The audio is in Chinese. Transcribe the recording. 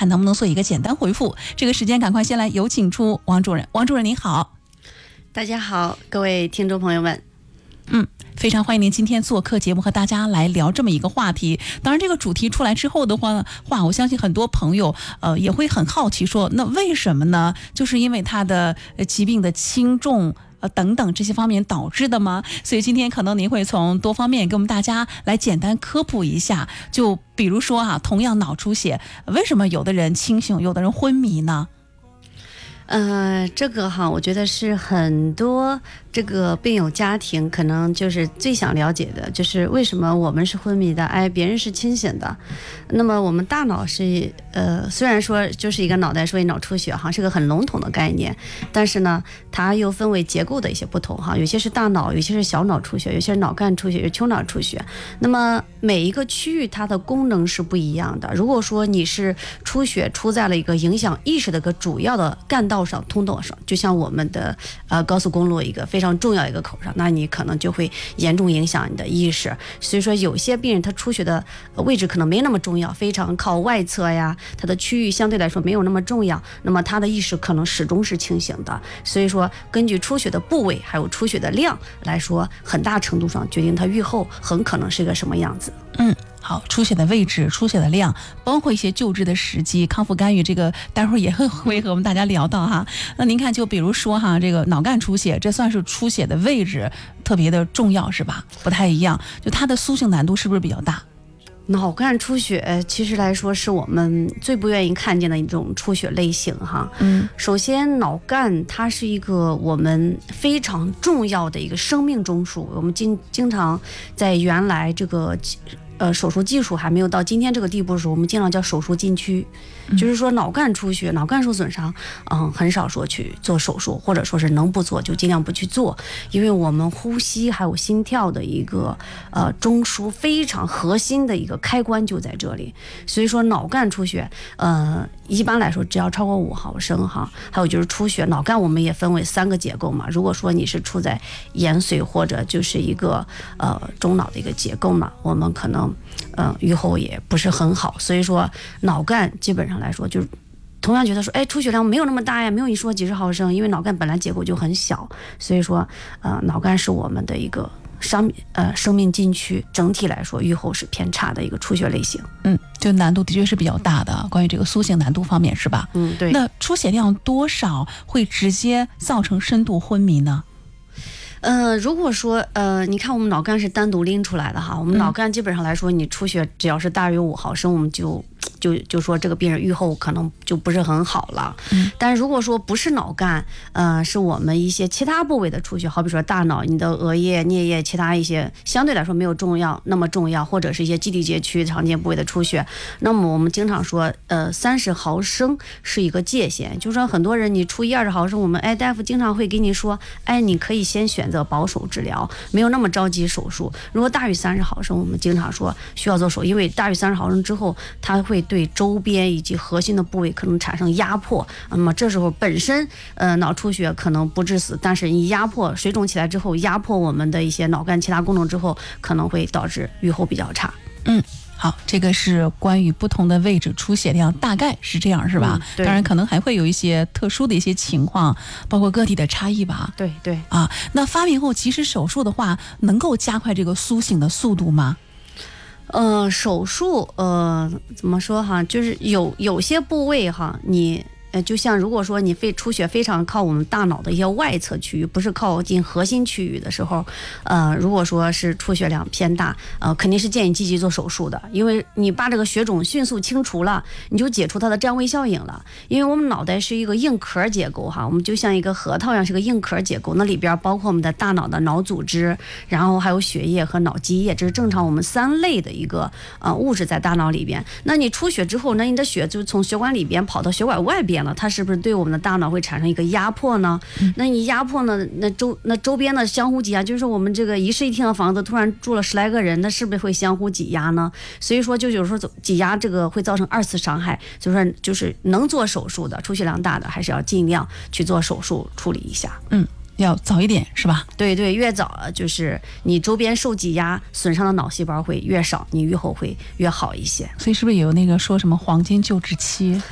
看能不能做一个简单回复。这个时间赶快先来有请出王主任。王主任您好。 大家好，各位听众朋友们。 非常欢迎您今天做客节目，和大家来聊这么一个话题。当然这个主题出来之后的话，我相信很多朋友也会很好奇说，那为什么呢？就是因为他的疾病的轻重等等这些方面导致的吗？所以今天可能您会从多方面给我们大家来简单科普一下。就比如说同样脑出血，为什么有的人清醒，有的人昏迷呢？ 这个我觉得是很多这个病友家庭可能就是最想了解的，就是为什么我们是昏迷的，别人是清醒的。那么我们大脑是虽然说就是一个脑袋，所以脑出血是个很笼统的概念，但是呢，它又分为结构的一些不同有些是大脑，有些是小脑出血，有些是脑干出血，有丘脑出血。那么每一个区域它的功能是不一样的。如果说你是出血出在了一个影响意识的一个主要的干道上、通道上，就像我们的高速公路一个非常重要一个口上，那你可能就会严重影响你的意识。所以说有些病人他出血的位置可能没那么重要，非常靠外侧呀，他的区域相对来说没有那么重要，那么他的意识可能始终是清醒的。所以说根据出血的部位还有出血的量来说，很大程度上决定他预后很可能是一个什么样子。 好，出血的位置、出血的量，包括一些救治的时机、康复干预，这个待会儿也会和我们大家聊到那您看，就比如说这个脑干出血，这算是出血的位置特别的重要是吧？不太一样，就它的苏醒难度是不是比较大？ 脑干出血其实来说是我们最不愿意看见的一种出血类型首先脑干它是一个我们非常重要的一个生命中枢，我们经常在原来这个手术技术还没有到今天这个地步的时候，我们经常叫手术禁区，就是说脑干出血、脑干受损伤，很少说去做手术，或者说是能不做就尽量不去做，因为我们呼吸还有心跳的一个中枢非常核心的一个开关就在这里，所以说脑干出血，一般来说只要超过5毫升还有就是出血，脑干我们也分为3个结构嘛，如果说你是处在延髓或者就是一个中脑的一个结构呢，我们可能预后也不是很好。所以说脑干基本上来说就是同样觉得说出血量没有那么大呀，没有你说几十毫升，因为脑干本来结构就很小，所以说脑干是我们的一个生命禁区，整体来说预后是偏差的一个出血类型。 就难度的确是比较大的，关于这个苏醒难度方面是吧？ 对。 那出血量多少会直接造成深度昏迷呢？ 如果说你看我们脑干是单独拎出来的我们脑干基本上来说，你出血只要是大于5毫升，我们就说这个病人预后可能就不是很好了。但是如果说不是脑干，是我们一些其他部位的出血，好比说大脑、你的额叶、颞叶，其他一些相对来说没有那么重要，或者是一些基底节区常见部位的出血，那么我们经常说30毫升是一个界限，就是说很多人你出1-20毫升，我们大夫经常会给你说你可以先选择保守治疗，没有那么着急手术。如果大于30毫升，我们经常说需要做手术，因为大于30毫升之后，它会对周边以及核心的部位可能产生压迫。那么这时候本身脑出血可能不致死，但是一压迫水肿起来之后，压迫我们的一些脑干其他功能之后，可能会导致预后比较差。 好，这个是关于不同的位置出血量，大概是这样是吧？当然可能还会有一些特殊的一些情况，包括个体的差异吧。 对那发病后其实手术的话，能够加快这个苏醒的速度吗？ 手术怎么说就是有些部位你就像如果说你出血非常靠我们大脑的一些外侧区域，不是靠近核心区域的时候，如果说是出血量偏大，肯定是建议积极做手术的，因为你把这个血肿迅速清除了，你就解除它的占位效应了。因为我们脑袋是一个硬壳结构我们就像一个核桃一样，是个硬壳结构，那里边包括我们的大脑的脑组织，然后还有血液和脑积液，这是正常我们3类的一个物质在大脑里边。那你出血之后，那你的血就从血管里边跑到血管外边，它是不是对我们的大脑会产生一个压迫呢？那你压迫呢，那周边的相互挤压，就是说我们这个一室一厅的房子突然住了10来个人，那是不是会相互挤压呢？所以说就有时候挤压这个会造成2次伤害，就是能做手术的出血量大的还是要尽量去做手术处理一下。 要早一点是吧？ 对，越早就是你周边受挤压损伤的脑细胞会越少，你预后会越好一些。 所以是不是也有那个说什么黄金救治期？